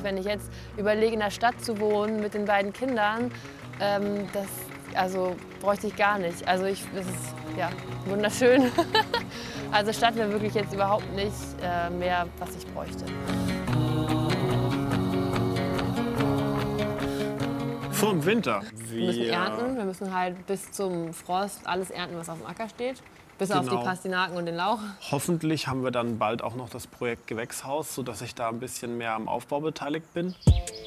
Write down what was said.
wenn ich jetzt überlege, in der Stadt zu wohnen mit den beiden Kindern, also bräuchte ich gar nicht. Also es ist ja wunderschön. Also Stadt wäre wirklich jetzt überhaupt nicht mehr, was ich bräuchte. Vorm Winter. Wir müssen ernten. Wir müssen halt bis zum Frost alles ernten, was auf dem Acker steht. Bis auf die Genau. Pastinaken und den Lauch. Hoffentlich haben wir dann bald auch noch das Projekt Gewächshaus, sodass ich da ein bisschen mehr am Aufbau beteiligt bin.